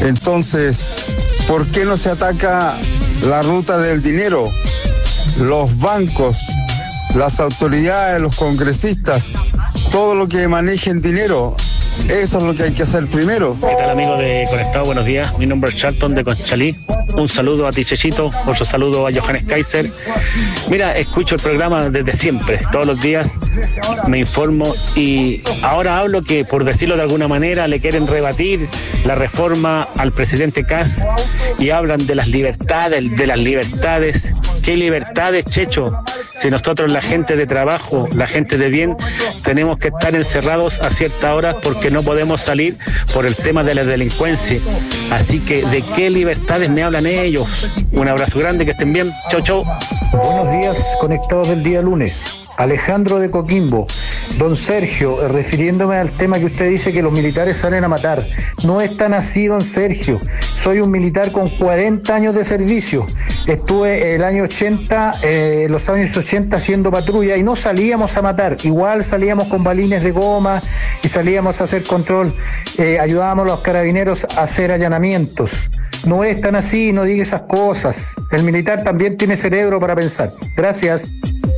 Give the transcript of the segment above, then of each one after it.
Entonces, ¿por qué no se ataca la ruta del dinero? Los bancos, las autoridades, los congresistas, todo lo que manejen dinero. Eso es lo que hay que hacer primero. ¿Qué tal, amigos de Conectado? Buenos días. Mi nombre es Charlton de Conchalí. Un saludo a ti, Chechito. Otro saludo a Johannes Kaiser. Mira, escucho el programa desde siempre. Todos los días me informo y ahora hablo que, por decirlo de alguna manera, le quieren rebatir la reforma al presidente Kast y hablan de las libertades, ¿Qué libertades, Checho? Si nosotros, la gente de trabajo, la gente de bien, tenemos que estar encerrados a ciertas horas porque no podemos salir por el tema de la delincuencia. Así que, ¿de qué libertades me hablan ellos? Un abrazo grande, que estén bien. Chau, chau. Buenos días, conectados del día lunes. Alejandro de Coquimbo. Don Sergio, refiriéndome al tema que usted dice que los militares salen a matar. No es tan así, don Sergio. Soy un militar con 40 años de servicio. Estuve el año 80, los años 80 haciendo patrulla y no salíamos a matar. Igual salíamos con balines de goma y salíamos a hacer control. Ayudábamos a los carabineros a hacer allanamientos. No es tan así, no diga esas cosas. El militar también tiene cerebro para pensar. Gracias.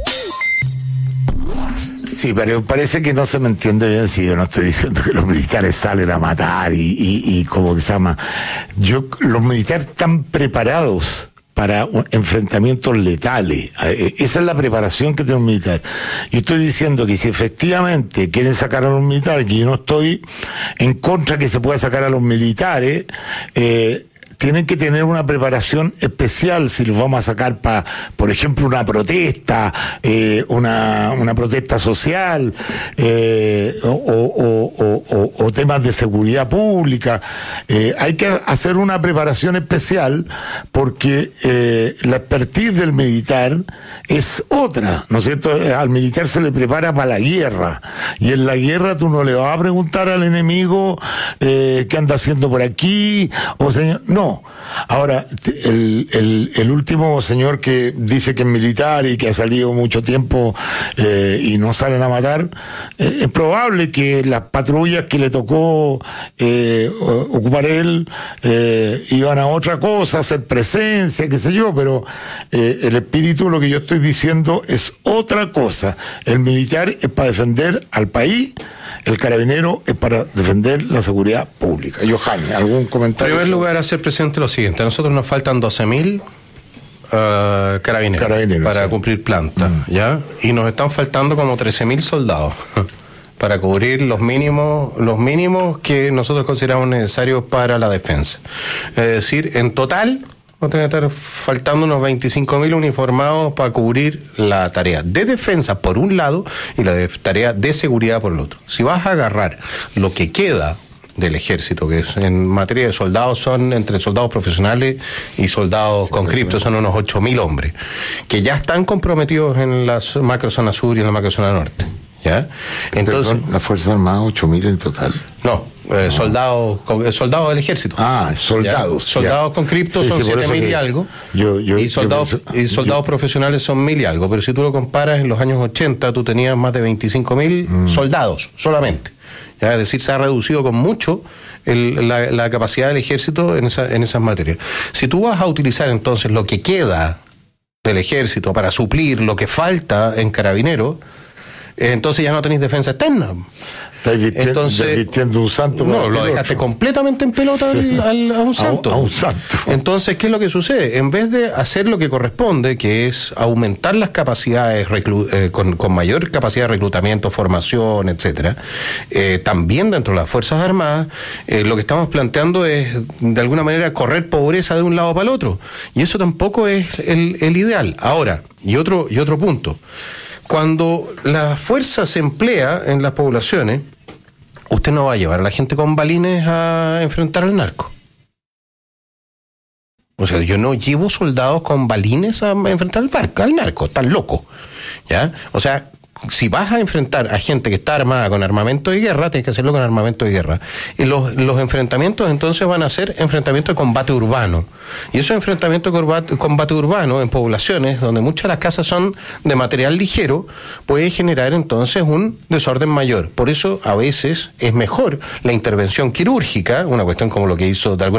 Sí, pero parece que no se me entiende bien si yo no estoy diciendo que los militares salen a matar y como que se llama. Los militares están preparados para enfrentamientos letales. Esa es la preparación que tiene un militar. Yo estoy diciendo que si efectivamente quieren sacar a los militares, que yo no estoy en contra que se pueda sacar a los militares, tienen que tener una preparación especial si los vamos a sacar para, por ejemplo, una protesta, una protesta social, o temas de seguridad pública. Hay que hacer una preparación especial porque la expertise del militar es otra, ¿no es cierto? Al militar se le prepara para la guerra, y en la guerra tú no le vas a preguntar al enemigo qué anda haciendo por aquí, o señor, no. Ahora, el último señor que dice que es militar y que ha salido mucho tiempo y no salen a matar, es probable que las patrullas que le tocó ocupar él iban a otra cosa, hacer presencia, qué sé yo, pero el espíritu, lo que yo estoy diciendo, es otra cosa. El militar es para defender al país, el carabinero es para defender la seguridad pública. Johanny, ¿algún comentario? En primer lugar, hacer presente lo siguiente: a nosotros nos faltan 12.000 carabineros para cumplir planta, ¿ya? Y nos están faltando como 13.000 soldados para cubrir los mínimos que nosotros consideramos necesarios para la defensa. Es decir, en total nos tiene que estar faltando unos 25.000 uniformados para cubrir la tarea de defensa por un lado y la tarea de seguridad por el otro. Si vas a agarrar lo que queda del ejército, que es en materia de soldados, son entre soldados profesionales y soldados con cripto, son unos 8.000 hombres, que ya están comprometidos en la macrozona sur y en la macrozona norte, ¿ya? Entonces, perdón, la Fuerza Armada, 8.000 en total. No, soldados del ejército. Soldados. ¿Ya? Soldados con cripto son 7.000 y algo. Y soldados profesionales son 1.000 y algo. Pero si tú lo comparas, en los años 80 tú tenías más de 25.000 soldados solamente. ¿Ya? Es decir, se ha reducido con mucho la capacidad del ejército en esas materias. Si tú vas a utilizar entonces lo que queda del ejército para suplir lo que falta en carabineros, entonces ya no tenéis defensa externa. Estás vistiendo un santo. No, lo dejaste completamente en pelota a un santo. A un santo. Entonces, ¿qué es lo que sucede? En vez de hacer lo que corresponde, que es aumentar las capacidades con mayor capacidad de reclutamiento, formación, etcétera, también dentro de las Fuerzas Armadas, lo que estamos planteando es, de alguna manera, correr pobreza de un lado para el otro. Y eso tampoco es el ideal. Ahora, y otro punto. Cuando la fuerza se emplea en las poblaciones, usted no va a llevar a la gente con balines a enfrentar al narco. O sea, yo no llevo soldados con balines a enfrentar al narco, están locos, ¿ya? O sea, si vas a enfrentar a gente que está armada con armamento de guerra, tienes que hacerlo con armamento de guerra. Y los enfrentamientos entonces van a ser enfrentamientos de combate urbano. Y esos enfrentamientos de combate urbano en poblaciones donde muchas de las casas son de material ligero, puede generar entonces un desorden mayor. Por eso a veces es mejor la intervención quirúrgica, una cuestión como lo que hizo de alguna